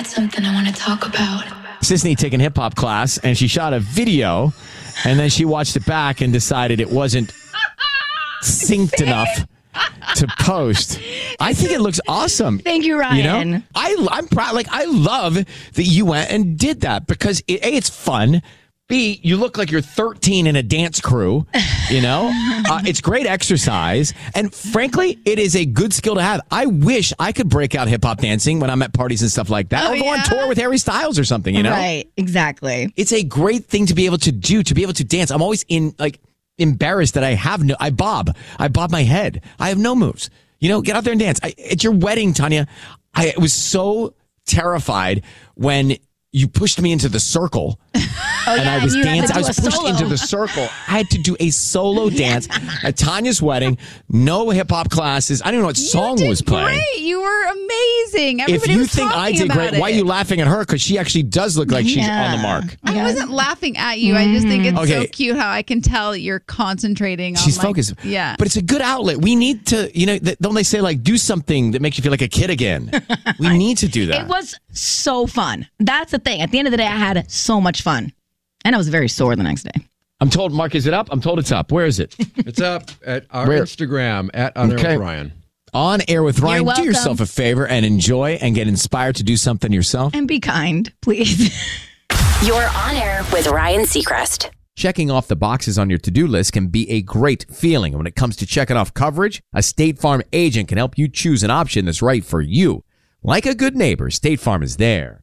something I want to talk about. Sisney taking hip hop class, and she shot a video, and then she watched it back and decided it wasn't synced enough to post. I think it looks awesome. Thank you, Ryan. You know, I'm proud. Like, I love that you went and did that because A, it's fun. B, you look like you're 13 in a dance crew, you know? It's great exercise. And frankly, it is a good skill to have. I wish I could break out hip-hop dancing when I'm at parties and stuff like that. Or go on tour with Harry Styles or something, you know? Right, exactly. It's a great thing to be able to do, to be able to dance. I'm always embarrassed that I bob my head. I have no moves. You know, get out there and dance. It's your wedding, Tanya. I was so terrified when you pushed me into the circle. I was dancing. I was pushed into the circle. I had to do a solo dance at Tanya's wedding. No hip hop classes. I don't even know what song was playing. Great. You were amazing. Everybody if you was think I did great, why are you laughing at her? Because she actually does look like she's on the mark. I wasn't laughing at you. I just think it's so cute how I can tell you're concentrating on. She's focused. Yeah. But it's a good outlet. We need to, you know, don't they say like do something that makes you feel like a kid again? We need to do that. It was so fun. That's the thing. At the end of the day, I had so much fun. And I was very sore the next day. I'm told, Mark, is it up? I'm told it's up. Where is it? It's up at our Instagram at On Air with Ryan. On Air with Ryan. You're do yourself a favor and enjoy and get inspired to do something yourself. And be kind, please. You're On Air with Ryan Seacrest. Checking off the boxes on your to-do list can be a great feeling. When it comes to checking off coverage, a State Farm agent can help you choose an option that's right for you. Like a good neighbor, State Farm is there.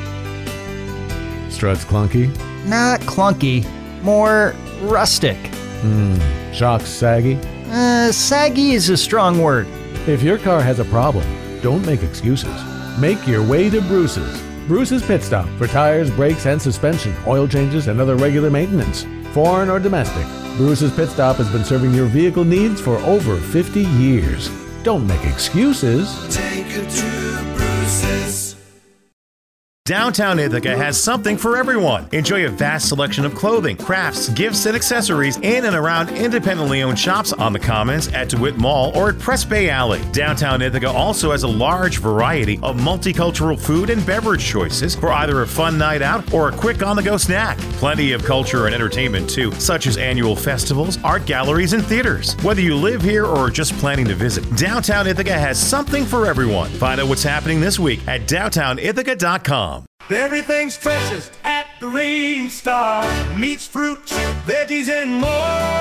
Struts clunky? Not clunky, more rustic. Shocks saggy? Saggy is a strong word. If your car has a problem, don't make excuses. Make your way to Bruce's. Bruce's Pit Stop for tires, brakes, and suspension, oil changes, and other regular maintenance. Foreign or domestic, Bruce's Pit Stop has been serving your vehicle needs for over 50 years. Don't make excuses. Take it to Bruce's. Downtown Ithaca has something for everyone. Enjoy a vast selection of clothing, crafts, gifts, and accessories in and around independently owned shops on the Commons, at DeWitt Mall, or at Press Bay Alley. Downtown Ithaca also has a large variety of multicultural food and beverage choices for either a fun night out or a quick on-the-go snack. Plenty of culture and entertainment, too, such as annual festivals, art galleries, and theaters. Whether you live here or are just planning to visit, Downtown Ithaca has something for everyone. Find out what's happening this week at downtownithaca.com. Everything's freshest at Green Star. Meats, fruits, veggies, and more.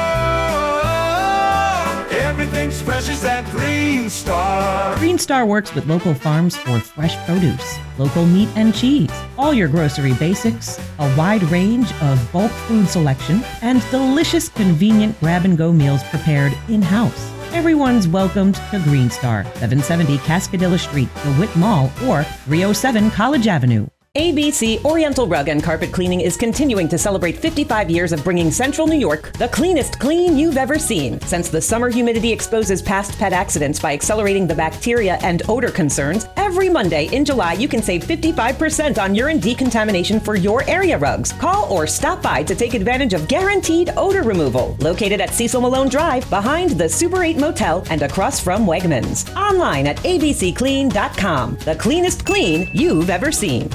Everything's freshest at Green Star. Green Star works with local farms for fresh produce, local meat and cheese, all your grocery basics, a wide range of bulk food selection, and delicious, convenient grab-and-go meals prepared in-house. Everyone's welcomed to Green Star, 770 Cascadilla Street, DeWitt Mall, or 307 College Avenue. ABC Oriental Rug and Carpet Cleaning is continuing to celebrate 55 years of bringing Central New York the cleanest clean you've ever seen. Since the summer humidity exposes past pet accidents by accelerating the bacteria and odor concerns, every Monday in July you can save 55% on urine decontamination for your area rugs. Call or stop by to take advantage of guaranteed odor removal. Located at Cecil Malone Drive, behind the Super 8 Motel and across from Wegmans. Online at abcclean.com. The cleanest clean you've ever seen.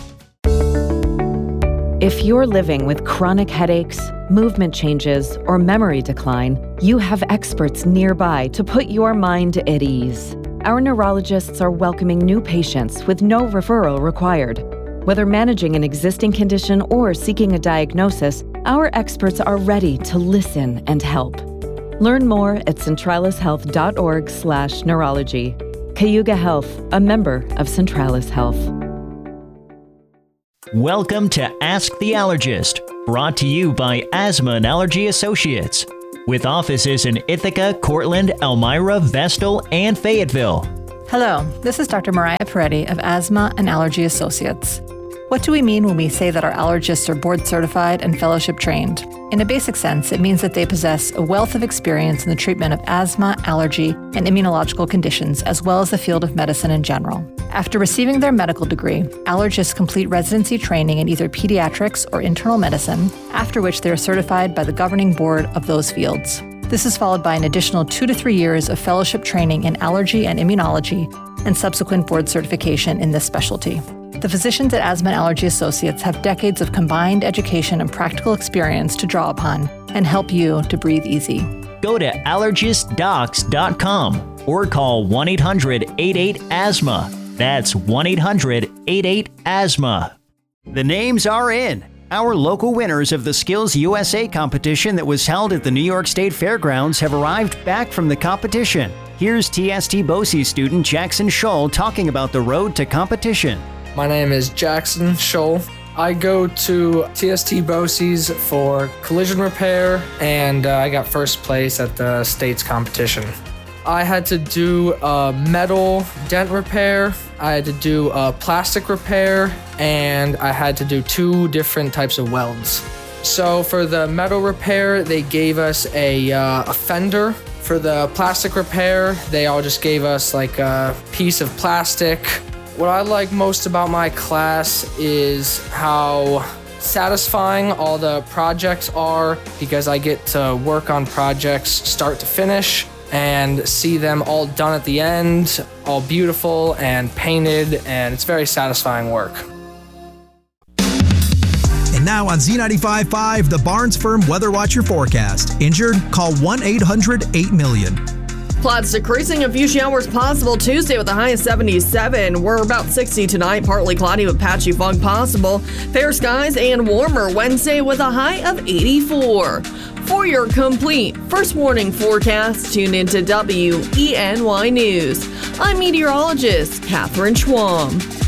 If you're living with chronic headaches, movement changes, or memory decline, you have experts nearby to put your mind at ease. Our neurologists are welcoming new patients with no referral required. Whether managing an existing condition or seeking a diagnosis, our experts are ready to listen and help. Learn more at centralishealth.org/neurology. Cayuga Health, a member of Centralis Health. Welcome to Ask the Allergist, brought to you by Asthma and Allergy Associates, with offices in Ithaca, Cortland, Elmira, Vestal, and Fayetteville. Hello, this is Dr. Mariah Peretti of Asthma and Allergy Associates. What do we mean when we say that our allergists are board certified and fellowship trained? In a basic sense, it means that they possess a wealth of experience in the treatment of asthma, allergy, and immunological conditions, as well as the field of medicine in general. After receiving their medical degree, allergists complete residency training in either pediatrics or internal medicine, after which they are certified by the governing board of those fields. This is followed by an additional 2 to 3 years of fellowship training in allergy and immunology, and subsequent board certification in this specialty. The physicians at Asthma and Allergy Associates have decades of combined education and practical experience to draw upon and help you to breathe easy. Go to allergistdocs.com or call 1-800-88-ASTHMA. That's 1-800-88-ASTHMA. The names are in. Our local winners of the Skills USA competition that was held at the New York State Fairgrounds have arrived back from the competition. Here's TST BOCES student Jackson Scholl talking about the road to competition. My name is Jackson Scholl. I go to TST BOCES for collision repair, and I got first place at the state's competition. I had to do a metal dent repair, I had to do a plastic repair, and I had to do 2 different types of welds. So for the metal repair, they gave us a fender. For the plastic repair, they all just gave us like a piece of plastic. What I like most about my class is how satisfying all the projects are, because I get to work on projects start to finish and see them all done at the end, all beautiful and painted, and it's very satisfying work. And now on Z95.5, the Barnes Firm Weather Watcher forecast. Injured? Call 1-800-8-MILLION. Clouds decreasing, a few showers possible Tuesday with a high of 77. We're about 60 tonight, partly cloudy with patchy fog possible. Fair skies and warmer Wednesday with a high of 84. For your complete first warning forecast, tune into WENY News. I'm meteorologist Catherine Schwam.